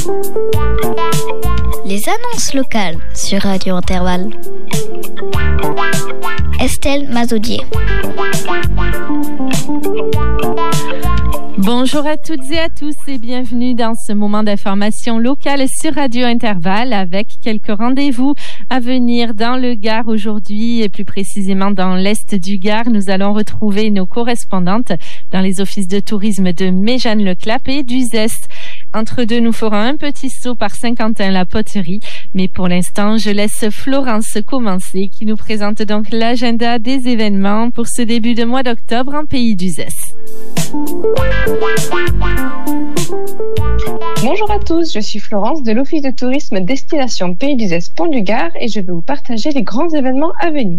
Les annonces locales sur Radio Intervalle. Estelle Mazaudier. Bonjour à toutes et à tous et bienvenue dans ce moment d'information locale sur Radio Intervalle avec quelques rendez-vous à venir dans le Gard aujourd'hui et plus précisément dans l'Est du Gard. Nous allons retrouver nos correspondantes dans les offices de tourisme de Méjeanne-le-Clap et d'Uzès. Entre deux, nous ferons un petit saut par Saint-Quentin-la-Poterie. Mais pour l'instant, je laisse Florence commencer qui nous présente donc l'agenda des événements pour ce début de mois d'octobre en pays d'Uzès. Bonjour à tous, je suis Florence de l'Office de tourisme Destination Pays d'Uzès Pont du Gard et je vais vous partager les grands événements à venir.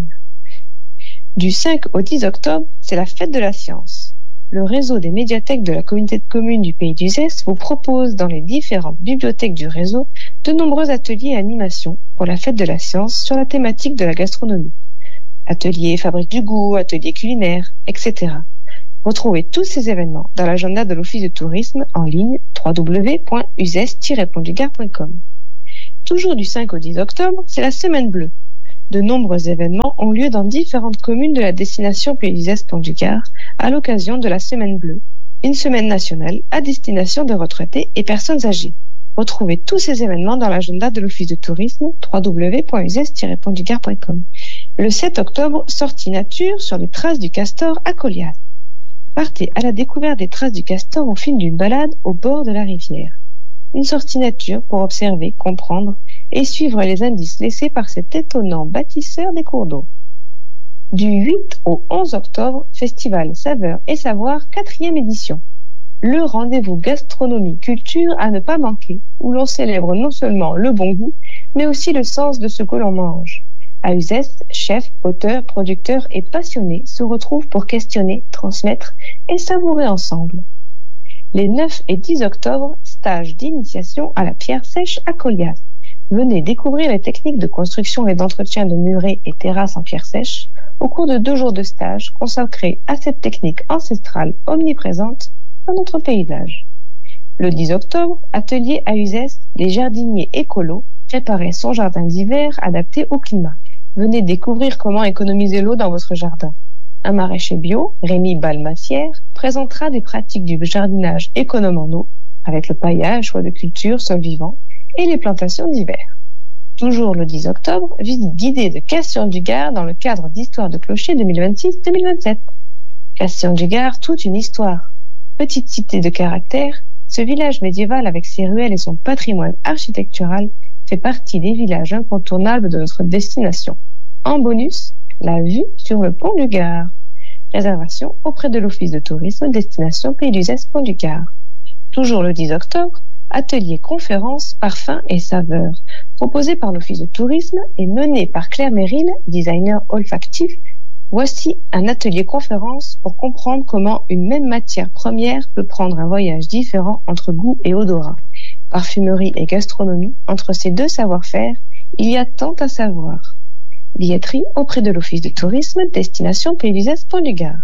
Du 5 au 10 octobre, c'est la fête de la science. Le réseau des médiathèques de la communauté de communes du Pays d'Uzès vous propose dans les différentes bibliothèques du réseau de nombreux ateliers et animations pour la fête de la science sur la thématique de la gastronomie. Ateliers fabrique du goût, ateliers culinaires, etc. Retrouvez tous ces événements dans l'agenda de l'Office de tourisme en ligne www.uzès-pontdugard.com. Toujours du 5 au 10 octobre, c'est la Semaine Bleue. De nombreux événements ont lieu dans différentes communes de la destination Pays d'Uzès Pont du Gard à l'occasion de la Semaine Bleue, une semaine nationale à destination de retraités et personnes âgées. Retrouvez tous ces événements dans l'agenda de l'Office de tourisme www.uzès-pontdugard.com. Le 7 octobre, sortie nature sur les traces du castor à Colias. Partez à la découverte des traces du castor au fil d'une balade au bord de la rivière. Une sortie nature pour observer, comprendre et suivre les indices laissés par cet étonnant bâtisseur des cours d'eau. Du 8 au 11 octobre, Festival Saveurs et Savoirs 4e édition. Le rendez-vous gastronomie-culture à ne pas manquer, où l'on célèbre non seulement le bon goût, mais aussi le sens de ce que l'on mange. À Uzès, chefs, auteurs, producteurs et passionnés se retrouvent pour questionner, transmettre et savourer ensemble. Les 9 et 10 octobre, stage d'initiation à la pierre sèche à Colias. Venez découvrir les techniques de construction et d'entretien de murets et terrasses en pierre sèche au cours de 2 jours de stage consacrés à cette technique ancestrale omniprésente dans notre paysage. Le 10 octobre, atelier à Uzès, les jardiniers écolos, préparer son jardin d'hiver adapté au climat. Venez découvrir comment économiser l'eau dans votre jardin. Un maraîcher bio, Rémi Balmassière, présentera des pratiques du jardinage économe en eau, avec le paillage, choix de culture, sol vivant et les plantations d'hiver. Toujours le 10 octobre, visite guidée de Castillon-du-Gard dans le cadre d'Histoire de clocher 2026-2027. Castillon-du-Gard, toute une histoire. Petite cité de caractère, ce village médiéval avec ses ruelles et son patrimoine architectural fait partie des villages incontournables de notre destination. En bonus, la vue sur le pont du Gard. Réservation auprès de l'Office de tourisme Destination Pays d'Uzès Pont du Gard. Toujours le 10 octobre, atelier conférence parfums et saveurs, proposé par l'Office de tourisme et mené par Claire Méril, designer olfactif. Voici un atelier conférence pour comprendre comment une même matière première peut prendre un voyage différent entre goût et odorat. Parfumerie et gastronomie, entre ces deux savoir-faire, il y a tant à savoir. Billetterie auprès de l'Office de tourisme Destination Pays d'Uzès Pont du Gard.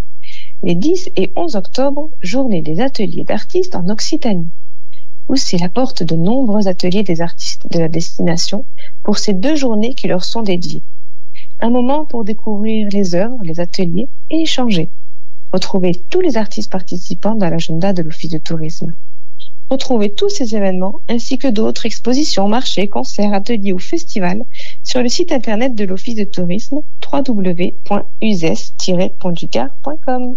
Les 10 et 11 octobre, journée des ateliers d'artistes en Occitanie. Poussez la porte de nombreux ateliers des artistes de la destination pour ces 2 journées qui leur sont dédiées. Un moment pour découvrir les œuvres, les ateliers et échanger. Retrouvez tous les artistes participants dans l'agenda de l'Office de tourisme. Retrouvez tous ces événements ainsi que d'autres expositions, marchés, concerts, ateliers ou festivals sur le site internet de l'Office de tourisme www.uzès-pontdugard.com.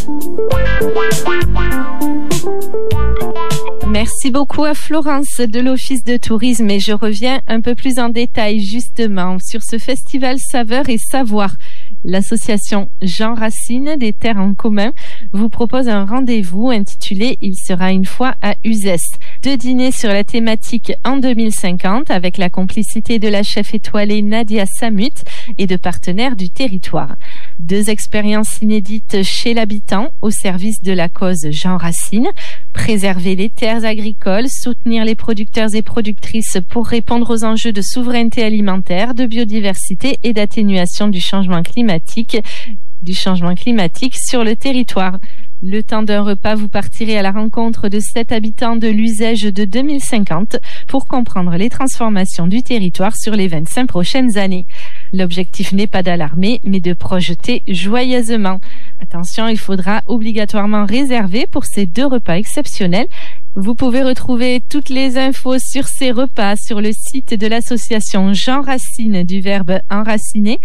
Merci beaucoup à Florence de l'Office de tourisme et je reviens un peu plus en détail justement sur ce festival Saveurs et Savoirs. L'association Jean Racine des Terres en commun vous propose un rendez-vous intitulé « Il sera une fois à Uzès ». 2 dîners sur la thématique en 2050 avec la complicité de la chef étoilée Nadia Samut et de partenaires du territoire. 2 expériences inédites chez l'habitant au service de la cause Jean Racine. Préserver les terres agricoles, soutenir les producteurs et productrices pour répondre aux enjeux de souveraineté alimentaire, de biodiversité et d'atténuation du changement climatique sur le territoire. Le temps d'un repas, vous partirez à la rencontre de 7 habitants de l'Uzège de 2050 pour comprendre les transformations du territoire sur les 25 prochaines années. L'objectif n'est pas d'alarmer, mais de projeter joyeusement. Attention, il faudra obligatoirement réserver pour ces 2 repas exceptionnels. Vous pouvez retrouver toutes les infos sur ces repas sur le site de l'association Jean Racine du verbe enraciner,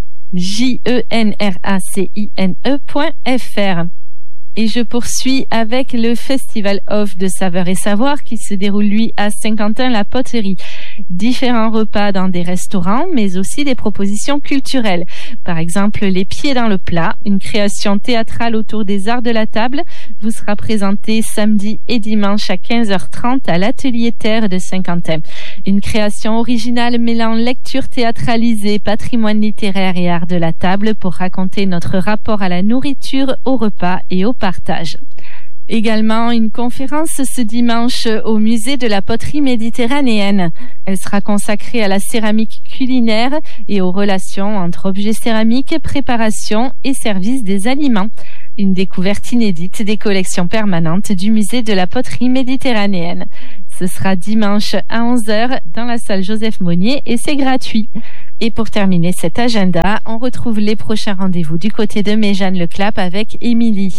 jenracine.fr. Et je poursuis avec le Festival Off de Saveurs et Savoir qui se déroule, lui, à Saint-Quentin-la-Poterie. Différents repas dans des restaurants, mais aussi des propositions culturelles. Par exemple, Les Pieds dans le Plat, une création théâtrale autour des arts de la table, vous sera présentée samedi et dimanche à 15h30 à l'Atelier Terre de Saint-Quentin. Une création originale mêlant lecture théâtralisée, patrimoine littéraire et art de la table pour raconter notre rapport à la nourriture, au repas et au partage. Également, une conférence ce dimanche au musée de la poterie méditerranéenne. Elle sera consacrée à la céramique culinaire et aux relations entre objets céramiques, préparation et service des aliments. Une découverte inédite des collections permanentes du musée de la poterie méditerranéenne. Ce sera dimanche à 11h dans la salle Joseph Monnier et c'est gratuit. Et pour terminer cet agenda, on retrouve les prochains rendez-vous du côté de Méjeanne-le-Clap avec Émilie.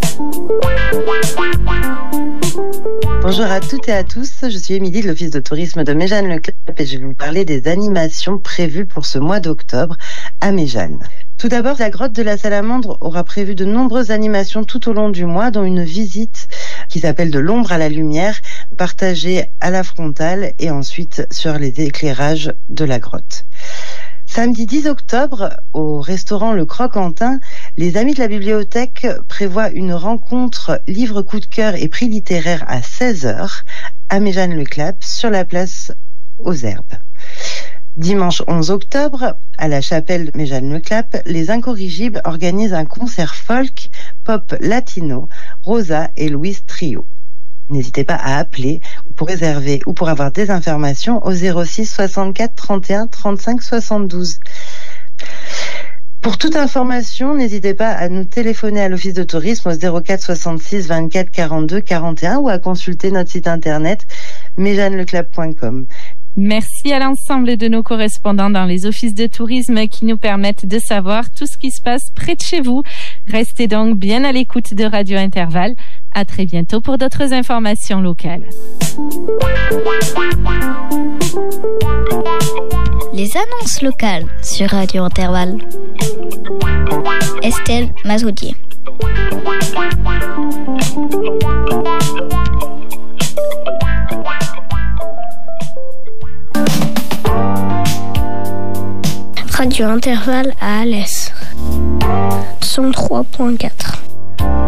Bonjour à toutes et à tous, je suis Émilie de l'Office de tourisme de Méjeanne-le-Clap et je vais vous parler des animations prévues pour ce mois d'octobre à Méjeanne. Tout d'abord, la grotte de la Salamandre aura prévu de nombreuses animations tout au long du mois, dont une visite qui s'appelle De l'ombre à la lumière, partagée à la frontale et ensuite sur les éclairages de la grotte. Samedi 10 octobre, au restaurant Le Croquentin, les amis de la bibliothèque prévoient une rencontre livre coup de cœur et prix littéraire à 16h à Méjeanne-le-Clap sur la place aux Herbes. Dimanche 11 octobre, à la chapelle de Méjeanne-le-Clap, les Incorrigibles organisent un concert folk, pop latino, Rosa et Louise Trio. N'hésitez pas à appeler pour réserver ou pour avoir des informations au 06 64 31 35 72. Pour toute information, n'hésitez pas à nous téléphoner à l'Office de tourisme au 04 66 24 42 41 ou à consulter notre site internet méjeanneleclap.com. Merci à l'ensemble de nos correspondants dans les offices de tourisme qui nous permettent de savoir tout ce qui se passe près de chez vous. Restez donc bien à l'écoute de Radio Intervalle. À très bientôt pour d'autres informations locales. Les annonces locales sur Radio Intervalle. Estelle Mazoudier. Radio Intervalle à Alès 103.4.